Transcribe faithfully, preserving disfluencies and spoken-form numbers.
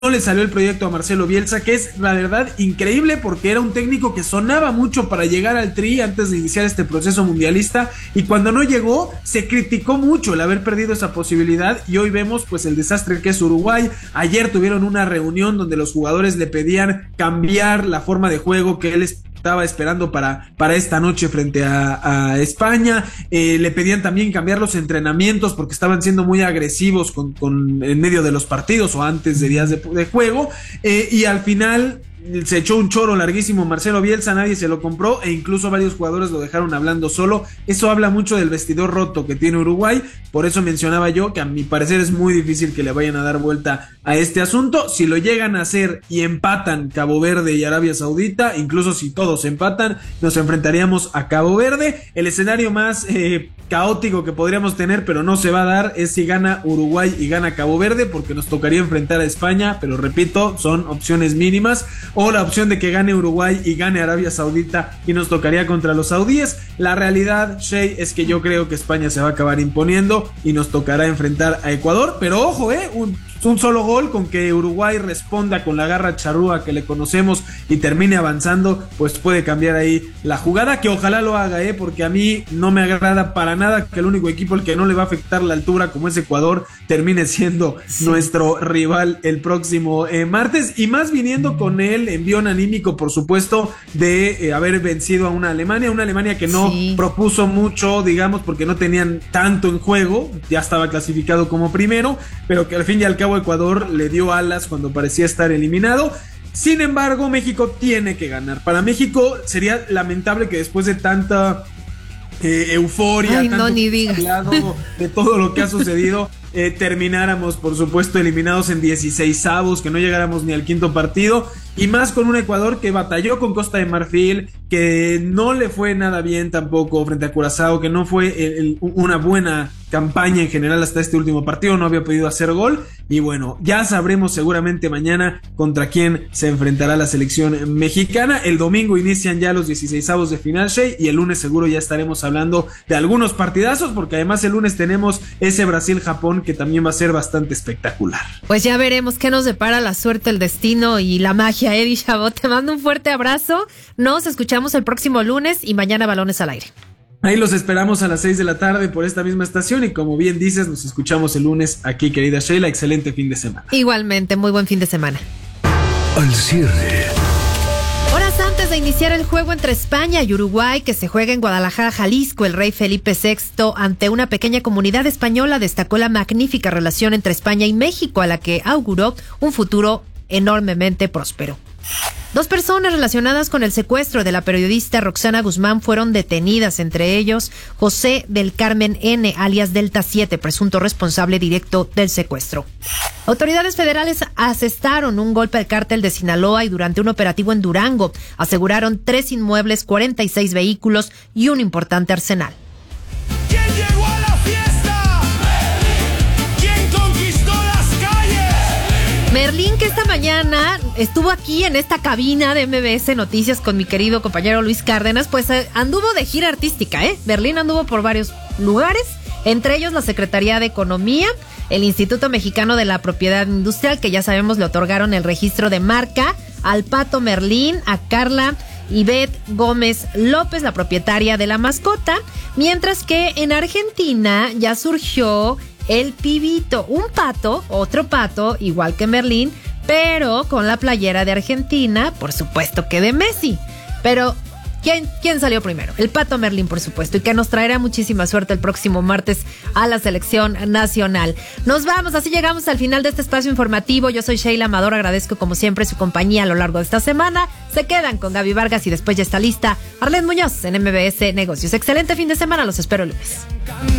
no le salió el proyecto a Marcelo Bielsa, que es la verdad increíble porque era un técnico que sonaba mucho para llegar al Tri antes de iniciar este proceso mundialista, y cuando no llegó se criticó mucho el haber perdido esa posibilidad, y hoy vemos pues el desastre que es Uruguay. Ayer tuvieron una reunión donde los jugadores le pedían cambiar la forma de juego que él estaba esperando para, para esta noche frente a, a España. Eh, le pedían también cambiar los entrenamientos porque estaban siendo muy agresivos con, con, en medio de los partidos o antes de días de, de juego, eh, y al final se echó un choro larguísimo Marcelo Bielsa, nadie se lo compró e incluso varios jugadores lo dejaron hablando solo. Eso habla mucho del vestidor roto que tiene Uruguay, por eso mencionaba yo que a mi parecer es muy difícil que le vayan a dar vuelta a este asunto. Si lo llegan a hacer y empatan Cabo Verde y Arabia Saudita, incluso si todos empatan, nos enfrentaríamos a Cabo Verde. El escenario más eh, caótico que podríamos tener, pero no se va a dar, es si gana Uruguay y gana Cabo Verde, porque nos tocaría enfrentar a España, pero repito, son opciones mínimas. O la opción de que gane Uruguay y gane Arabia Saudita y nos tocaría contra los saudíes. La realidad, Shea, es que yo creo que España se va a acabar imponiendo y nos tocará enfrentar a Ecuador, pero ojo, eh, un, un solo gol con que Uruguay responda con la garra charrúa que le conocemos y termine avanzando, pues puede cambiar ahí la jugada, que ojalá lo haga, eh, porque a mí no me agrada para nada que el único equipo al que no le va a afectar la altura como es Ecuador termine siendo sí. nuestro rival el próximo eh, martes, y más viniendo con él envión anímico, por supuesto, de eh, haber vencido a una Alemania, una Alemania que no sí. propuso mucho, digamos, porque no tenían tanto en juego, ya estaba clasificado como primero, pero que al fin y al cabo Ecuador le dio alas cuando parecía estar eliminado. Sin embargo, México tiene que ganar. Para México sería lamentable que después de tanta eh, euforia, Ay, tanto no, ni digas. de todo lo que ha sucedido, eh, termináramos, por supuesto, eliminados en dieciseisavos, que no llegáramos ni al quinto partido, y más con un Ecuador que batalló con Costa de Marfil, que no le fue nada bien tampoco frente a Curazao, que no fue el, el, una buena campaña en general hasta este último partido, no había podido hacer gol, y bueno, ya sabremos seguramente mañana contra quién se enfrentará la selección mexicana. El domingo inician ya los dieciseisavos de final, Shea, y el lunes seguro ya estaremos hablando de algunos partidazos, porque además el lunes tenemos ese Brasil-Japón que también va a ser bastante espectacular. Pues ya veremos qué nos depara la suerte, el destino y la magia. Eddie Chabot, te mando un fuerte abrazo, nos escuchamos el próximo lunes y mañana Balones al Aire. Ahí los esperamos a las seis de la tarde por esta misma estación, y como bien dices, nos escuchamos el lunes aquí, querida Sheila. Excelente fin de semana. Igualmente, muy buen fin de semana. Al cierre. Horas antes de iniciar el juego entre España y Uruguay, que se juega en Guadalajara, Jalisco, el rey Felipe sexto, ante una pequeña comunidad española, destacó la magnífica relación entre España y México, a la que auguró un futuro enormemente próspero. Dos personas relacionadas con el secuestro de la periodista Roxana Guzmán fueron detenidas, entre ellos José del Carmen N., alias Delta siete, presunto responsable directo del secuestro. Autoridades federales asestaron un golpe al cártel de Sinaloa y durante un operativo en Durango aseguraron tres inmuebles, cuarenta y seis vehículos y un importante arsenal. ¿Quién llegó a la fiesta? ¿Quién conquistó las calles? Merlín, que esta mañana estuvo aquí en esta cabina de M B S Noticias con mi querido compañero Luis Cárdenas, pues eh, anduvo de gira artística, ¿eh? Merlín anduvo por varios lugares, entre ellos la Secretaría de Economía, el Instituto Mexicano de la Propiedad Industrial, que ya sabemos le otorgaron el registro de marca al Pato Merlín, a Carla Ivette Gómez López, la propietaria de la mascota, mientras que en Argentina ya surgió el Pibito, un pato, otro pato, igual que Merlín, pero con la playera de Argentina, por supuesto que de Messi. Pero ¿Quién, ¿Quién salió primero? El Pato Merlín, por supuesto, y que nos traerá muchísima suerte el próximo martes a la selección nacional. Nos vamos, así llegamos al final de este espacio informativo. Yo soy Sheila Amador, agradezco como siempre su compañía a lo largo de esta semana. Se quedan con Gaby Vargas y después ya está lista Arlene Muñoz en M B S Negocios. Excelente fin de semana, los espero el lunes.